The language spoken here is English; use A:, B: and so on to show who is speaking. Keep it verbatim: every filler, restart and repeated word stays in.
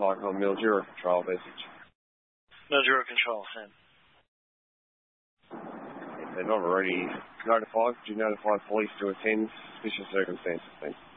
A: like on Mildura Control message.
B: Mildura Control, Sam.
A: If they're not already notified, could you notify police to attend suspicious circumstances, then?